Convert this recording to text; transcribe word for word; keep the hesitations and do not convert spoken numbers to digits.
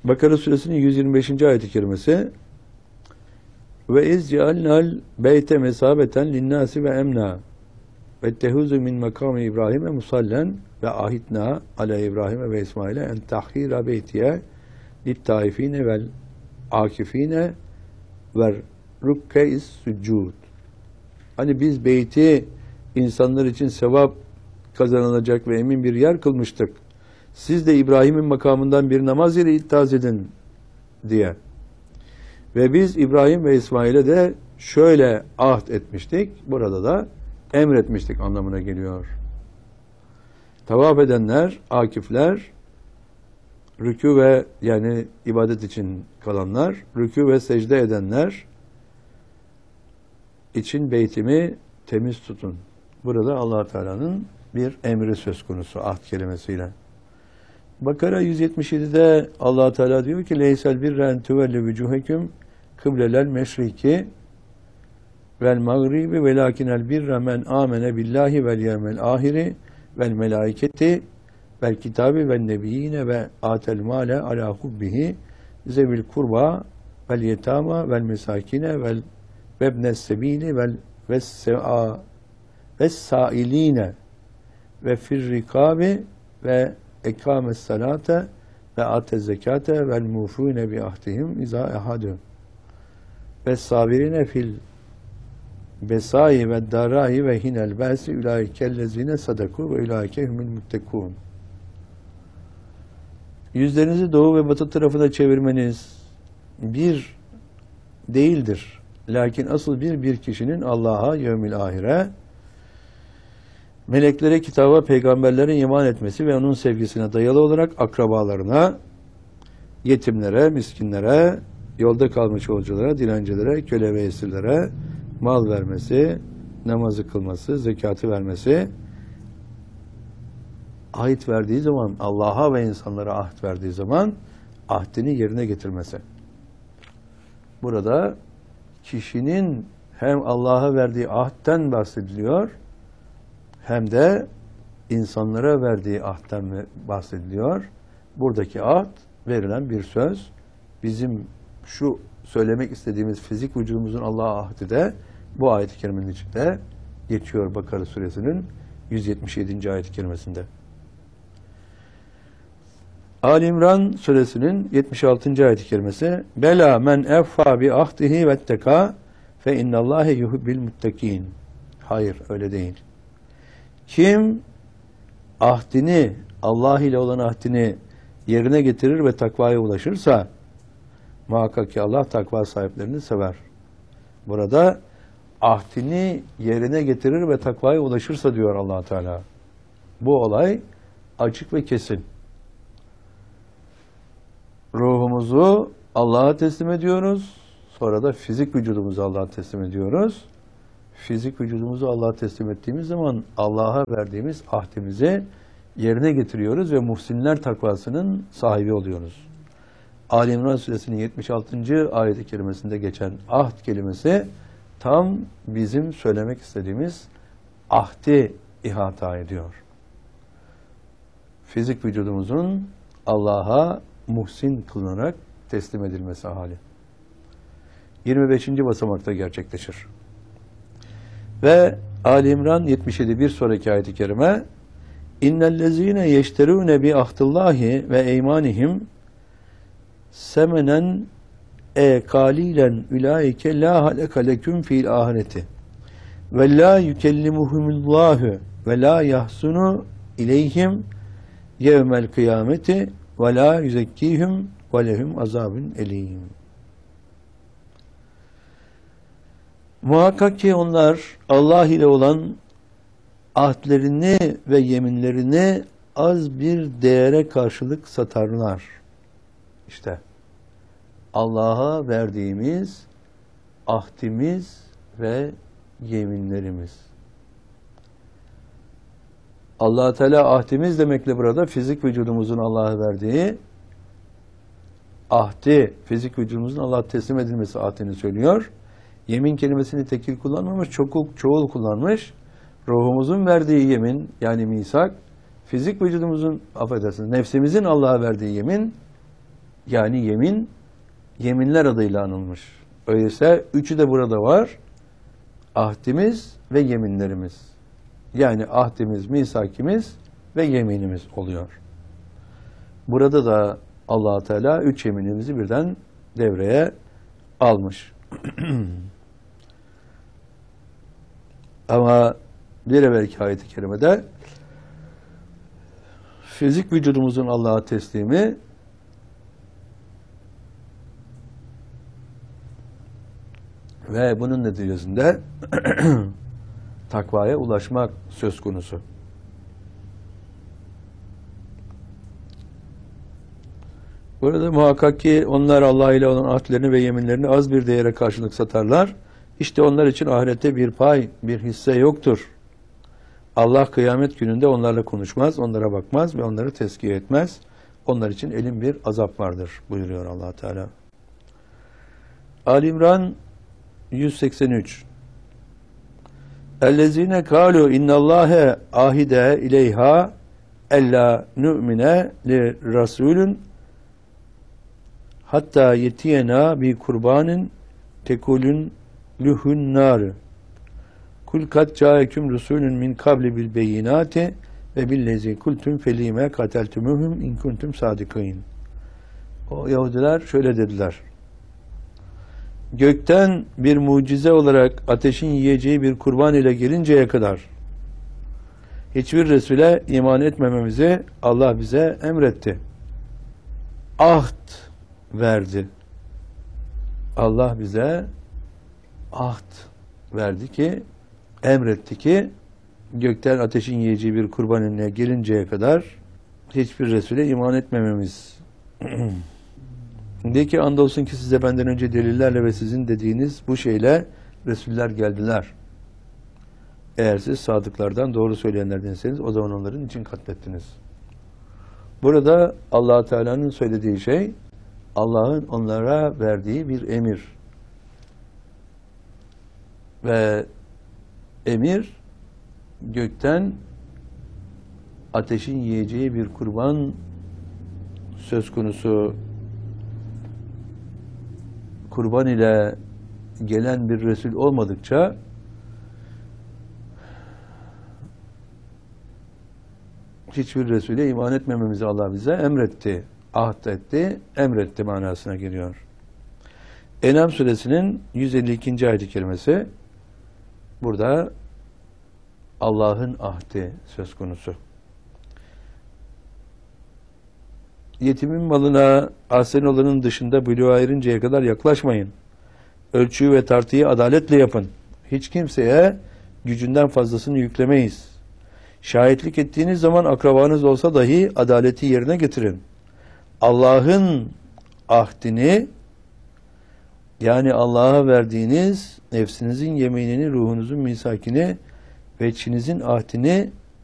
Bakara suresinin yüz yirmi beşinci ayet-i kerimesi ve iz cealnal beyte mesabeten linnâsi ve emna ve tehuzu min makami İbrahim'e musallen ve ahitna ala İbrahim'e ve İsmail'e en tahhira beytiye littaifine vel akifine ve rukkeis sucud. Hani biz beyti insanlar için sevap kazanılacak ve emin bir yer kılmıştık. Siz de İbrahim'in makamından bir namaz yeri ittihaz edin diye. Ve biz İbrahim ve İsmail'e de şöyle ahd etmiştik. Burada da emretmiştik anlamına geliyor. Tavaf edenler, akifler, rükû ve yani ibadet için kalanlar, rükû ve secde edenler için beytimi temiz tutun. Burada Allah Teala'nın bir emri söz konusu ahd kelimesiyle. Bakara yüz yetmiş yedi'de Allah Teala diyor ki: "Leysel birre en tuvelle vucuhekum kıblelel meşriki vel mağribi velakinel birre men amene billahi vel yevmel ahiri vel melaiketi vel kitabi vel nebiyyine ve atel male ala hubbihi zevil kurba vel yetama vel mesakine vel vebnes sebili vel vessa'a vessailine ve firrikabi ve ekames salate ve atez zekate vel mufune bi ahdihim iza ehadü ve sabirine fil besai ve darai ve hinel basi ulaikellezine sadaku ve ulaike humul muttekun." Yüzlerinizi doğu ve batı tarafına çevirmeniz bir değildir. Lakin asıl bir bir kişinin Allah'a, yevmil ahire, meleklere, kitaba, peygamberlere iman etmesi ve onun sevgisine dayalı olarak akrabalarına, yetimlere, miskinlere, yolda kalmış yolculara, dilencilere, köle ve esirlere mal vermesi, namazı kılması, zekatı vermesi, ahit verdiği zaman, Allah'a ve insanlara ahit verdiği zaman ahdini yerine getirmesi. Burada kişinin hem Allah'a verdiği ahdten bahsediliyor, hem de insanlara verdiği ahdten bahsediliyor. Buradaki ahd verilen bir söz. Bizim şu söylemek istediğimiz fizik vücudumuzun Allah'a ahdi de bu ayet-i kerimenin içinde geçiyor Bakara suresinin yüz yetmiş yedinci ayet-i kerimesinde. Ali İmran suresinin yetmiş altıncı ayet-i kerimesi: "Bela men effa bi ahdihi vetteka fe innallâhe yuhibbil muttekîn." Hayır, öyle değil. Kim ahdini, Allah ile olan ahdini yerine getirir ve takvaya ulaşırsa muhakkak ki Allah takva sahiplerini sever. Burada ahdini yerine getirir ve takvaya ulaşırsa diyor Allah Teala. Bu olay açık ve kesin. Ruhumuzu Allah'a teslim ediyoruz. Sonra da fizik vücudumuzu Allah'a teslim ediyoruz. Fizik vücudumuzu Allah'a teslim ettiğimiz zaman Allah'a verdiğimiz ahdimizi yerine getiriyoruz ve muhsinler takvasının sahibi oluyoruz. Ali İmran suresinin yetmiş altıncı ayet-i kerimesinde geçen ahd kelimesi tam bizim söylemek istediğimiz ahdi ihata ediyor. Fizik vücudumuzun Allah'a muhsin kılınarak teslim edilmesi hali. yirmi beşinci basamakta gerçekleşir. Ve Ali İmran yetmiş yedi bir sonraki ayet-i kerime: "İnnellezîne yeşterûne bi ahdillahi ve eymanihim semenen e kalilen ulaike la haleke leküm fil ahireti ve la yukellimuhumullahu ve la yahsunu ileyhim yevmel kıyameti ve la yüzekkihim ve lehum azabun elim." Muhakkak ki onlar Allah ile olan ahdlerini ve yeminlerini az bir değere karşılık satarlar. İşte Allah'a verdiğimiz ahdimiz ve yeminlerimiz. Allah Teala ahdimiz demekle burada fizik vücudumuzun Allah'a verdiği ahdi, fizik vücudumuzun Allah'a teslim edilmesi ahdini söylüyor. Yemin kelimesini tekil kullanmamış, çoğul, çoğul kullanmış. Ruhumuzun verdiği yemin, yani misak, fizik vücudumuzun, affedersiniz, nefsimizin Allah'a verdiği yemin, Yani yemin, yeminler adıyla anılmış. Öyleyse üçü de burada var. Ahdimiz ve yeminlerimiz. Yani ahdimiz, misakimiz ve yeminimiz oluyor. Burada da Allah-u Teala üç yeminimizi birden devreye almış. Ama bir evvelki ayet-i kerimede fizik vücudumuzun Allah'a teslimi ve bunun neticesinde takvaya ulaşmak söz konusu. Burada muhakkak ki onlar Allah ile olan ahdlerini ve yeminlerini az bir değere karşılık satarlar. İşte onlar için ahirette bir pay, bir hisse yoktur. Allah kıyamet gününde onlarla konuşmaz, onlara bakmaz ve onları tezkiye etmez. Onlar için elin bir azap vardır buyuruyor Allah Teala. Ali İmran yüz seksen üç. Ellezine kalu innallâhe ahide ileyha ella nu'mine li rasulün hatta yetiyena bi kurbanin tekulün luhun nârı. Kul kat câeküm rusulün min kabli bil beyinâti ve billezî kultum felîme kateltumuhum in kuntum sâdikîn. O Yahudiler şöyle dediler. Gökten bir mucize olarak ateşin yiyeceği bir kurban ile gelinceye kadar hiçbir Resul'e iman etmememizi Allah bize emretti. Ahd verdi. Allah bize ahd verdi ki, emretti ki gökten ateşin yiyeceği bir kurban önüne gelinceye kadar hiçbir Resul'e iman etmememiz. De ki andolsun ki size benden önce delillerle ve sizin dediğiniz bu şeyle Resuller geldiler. Eğer siz sadıklardan, doğru söyleyenlerdenseniz o zaman onların için katlettiniz. Burada Allah Teala'nın söylediği şey Allah'ın onlara verdiği bir emir. Ve emir gökten ateşin yiyeceği bir kurban söz konusu, kurban ile gelen bir Resul olmadıkça hiçbir Resul'e iman etmememizi Allah bize emretti, ahd etti, emretti manasına geliyor. En'am suresinin yüz elli ikinci ayet-i kerimesi burada Allah'ın ahdi söz konusu. Yetimin malına ahsen olanın dışında buluğa erinceye kadar yaklaşmayın. Ölçüyü ve tartıyı adaletle yapın. Hiç kimseye gücünden fazlasını yüklemeyiz. Şahitlik ettiğiniz zaman akrabanız olsa dahi adaleti yerine getirin. Allah'ın ahdini, yani Allah'a verdiğiniz nefsinizin yeminini, ruhunuzun misakini ve içinizin ahdini